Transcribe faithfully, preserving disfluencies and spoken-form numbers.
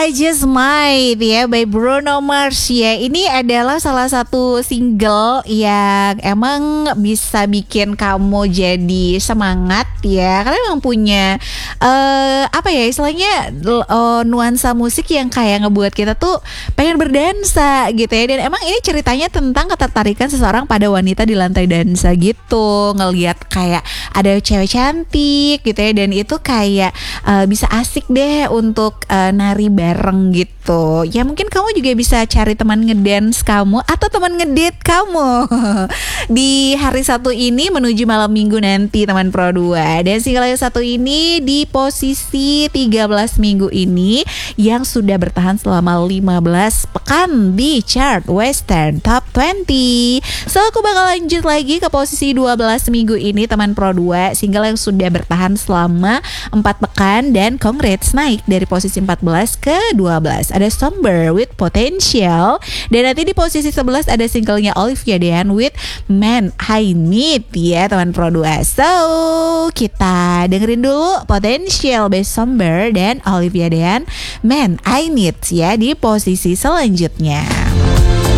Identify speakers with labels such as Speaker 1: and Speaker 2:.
Speaker 1: Just Might ya by Bruno Mars ya. Ini adalah salah satu single yang emang bisa bikin kamu jadi semangat ya. Karena emang punya uh, apa ya istilahnya uh, nuansa musik yang kayak ngebuat kita tuh pengen berdansa gitu ya. Dan emang ini ceritanya tentang ketertarikan seseorang pada wanita di lantai dansa gitu. Ngelihat kayak ada cewek cantik gitu ya. Dan itu kayak uh, bisa asik deh untuk uh, nari bareng gitu. Ya mungkin kamu juga bisa cari teman ngedance kamu atau teman ngedate kamu di hari Sabtu ini menuju malam Minggu nanti teman Pro dua. Dan single yang satu ini di posisi tiga belas minggu ini yang sudah bertahan selama lima belas pekan di chart Western Top dua puluh. So aku bakal lanjut lagi ke posisi dua belas minggu ini teman Pro dua, single yang sudah bertahan selama empat pekan dan congrats naik dari posisi empat belas ke dua belas. Ada Somber with Potential. Dan nanti di posisi sebelas ada singlenya Olivia Dean with Man I Need ya teman Pro dua. So kita dengerin dulu Potential by Somber dan Olivia Dean Man I Need ya di posisi selanjutnya.